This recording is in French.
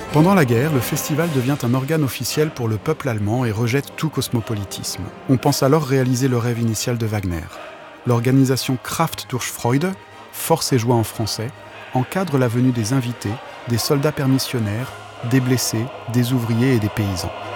Pendant la guerre, le festival devient un organe officiel pour le peuple allemand et rejette tout cosmopolitisme. On pense alors réaliser le rêve initial de Wagner. L'organisation Kraft durch Freude, Force et joie en français, encadre la venue des invités, des soldats permissionnaires, des blessés, des ouvriers et des paysans.